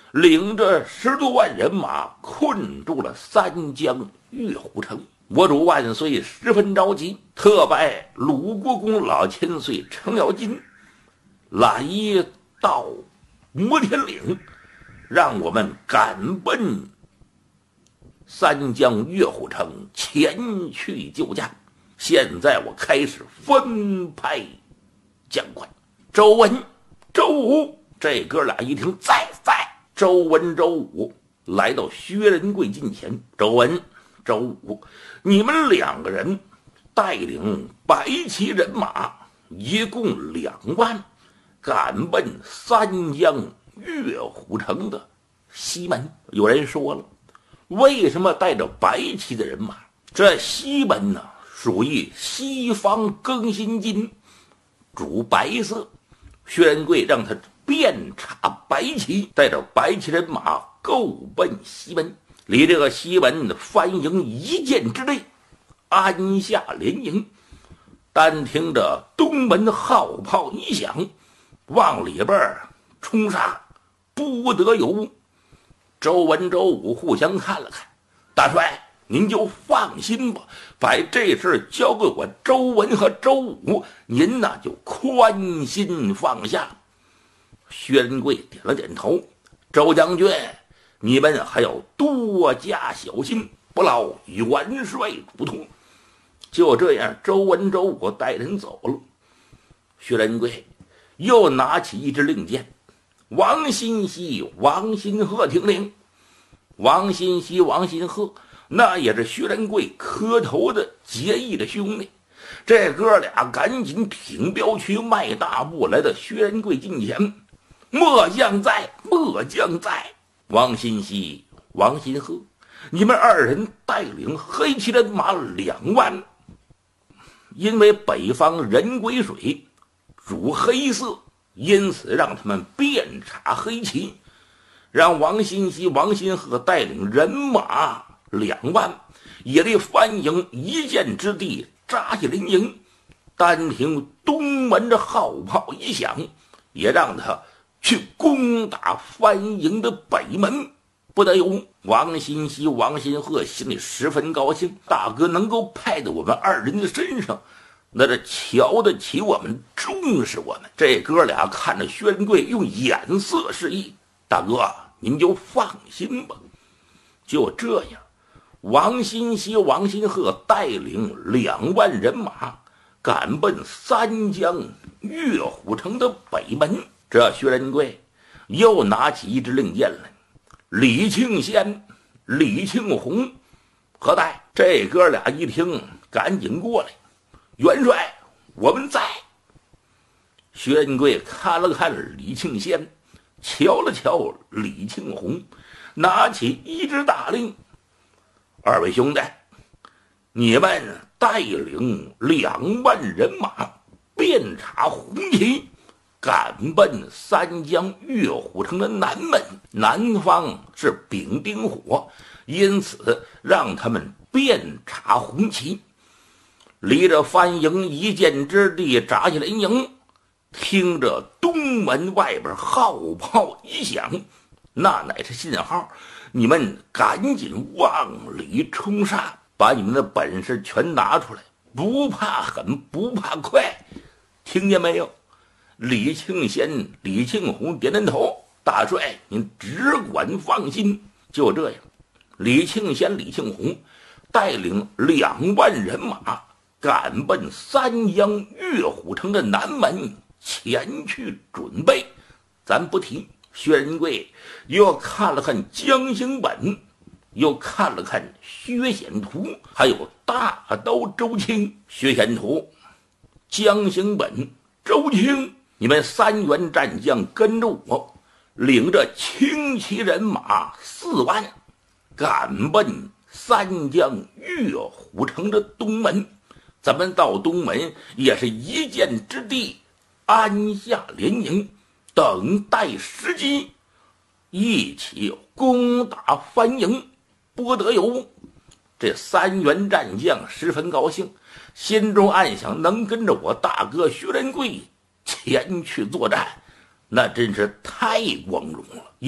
领着10多万人马困住了三江月虎城。我主万岁十分着急，特派鲁国公老千岁程咬金来到摩天岭，让我们赶奔三江月虎城前去救驾。现在我开始分派将官。周文、周武这哥俩一听在。周文、周武来到薛仁贵近前。周文、周武，你们2个人带领白旗人马一共2万，赶奔三江月虎城的西门。有人说了，为什么带着白旗的人马？这西门呢，属于西方庚辛金，主白色。薛仁贵让他遍插白旗，带着白旗人马够奔西门。离这个西门番营一箭之内，安下连营。单听着东门号炮一响，往里边冲杀，不得有误。周文、周武互相看了看，大帅您就放心吧，把这事交给我周文和周武，您呢就宽心放下。薛仁贵点了点头，周将军，你们还要多加小心，不劳元帅嘱托。就这样，周文、周武带人走了。薛仁贵又拿起一支令箭，王新熙、王新鹤听令。王新熙、王新鹤那也是薛仁贵磕头的结义的兄弟，这哥俩赶紧挺镖去迈大步来到薛仁贵近前。末将在，末将在。王新熙、王新鹤，你们2人带领黑旗人马2万，因为北方人癸水主黑色，因此让他们遍插黑旗，让王新熙、王新鹤带领人马2万，也离番营一箭之地扎下连营。单听东门的号炮一响，也让他去攻打番营的北门。不得有误。王新熙、王新鹤心里十分高兴，大哥能够派到我们2人的身上，那这瞧得起我们，重视我们。这哥俩看着薛仁贵用眼色示意，大哥您就放心吧。就这样，王新熙、王新鹤带领2万人马赶奔三江月虎城的北门。这薛仁贵又拿起一支令箭来，李庆先、李庆红何待？这哥俩一听，赶紧过来。元帅，我们在。薛仁贵看了看李庆先，瞧了瞧李庆红，拿起一支大令：二位兄弟，你们带领2万人马，遍插红旗，赶奔三江月虎城的南门。南方是丙丁火，因此让他们遍插红旗，离着番营一箭之地扎下连营。听着东门外边号炮一响，那乃是信号，你们赶紧往里冲杀，把你们的本事全拿出来，不怕狠，不怕快，听见没有？李庆先、李庆红点点头，大帅您只管放心。就这样，李庆先、李庆红带领2万人马赶奔三江月虎城的南门前去准备。咱不提，薛仁贵又看了看江兴本，又看了看薛显图，还有大刀周青。薛显图、江兴本、周青，你们3员战将跟着我，领着轻骑人马4万，赶奔三江月虎城的东门。咱们到东门也是一箭之地，安下连营，等待时机，一起攻打番营，不得有误。这3员战将十分高兴，心中暗想，能跟着我大哥薛仁贵前去作战，那真是太光荣了。